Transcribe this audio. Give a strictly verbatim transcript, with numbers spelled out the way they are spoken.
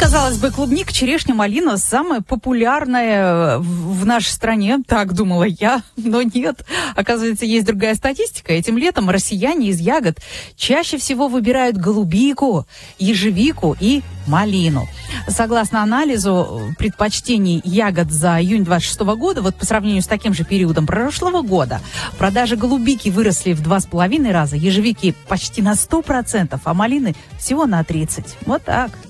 Казалось бы, клубника, черешня, малина самая популярная в нашей стране. Так думала я, но нет. Оказывается, есть другая статистика. Этим летом россияне из ягод чаще всего выбирают голубику, ежевику и малину. Согласно анализу предпочтений ягод за июнь двадцать шестого года, вот по сравнению с таким же периодом прошлого года, продажи голубики выросли в два с половиной раза, ежевики почти на сто процентов, а малины всего на тридцать процентов. Вот так.